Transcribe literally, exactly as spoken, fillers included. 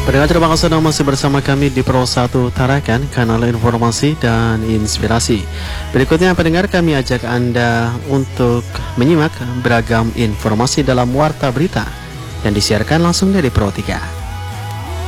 Pendengar, terima kasih Anda masih bersama kami di Pro satu Tarakan, kanal informasi dan inspirasi. Berikutnya pendengar, kami ajak Anda untuk menyimak beragam informasi dalam Warta Berita yang disiarkan langsung dari Pro tiga.